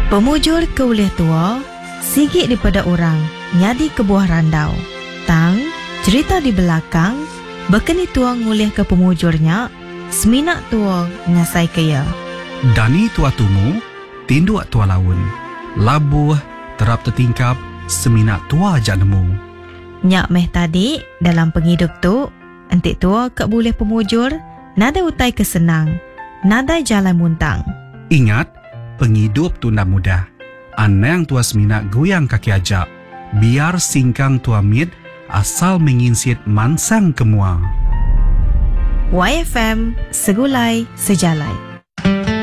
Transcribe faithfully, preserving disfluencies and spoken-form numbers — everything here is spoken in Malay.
Pemujur ke uliah tua, sigit daripada orang, nyadi ke buah randau. Tang, cerita di belakang, bekeni tua nguliah ke pemujurnya, seminak tua ngasai kaya. Dani tua tumu, tinduk tua laun. Labuh, terap tertingkap, seminak tua jak nemu. Nyak meh tadi, dalam penghidup tu, entik tua ke boleh pemujur, nada utai kesenang, nada jalan muntang. Ingat, penghidup tu nak mudah. Anang tua seminak goyang kaki ajak. Biar singkang tua mit asal menginsit mansang kemua. Y F M, segulai sejalai.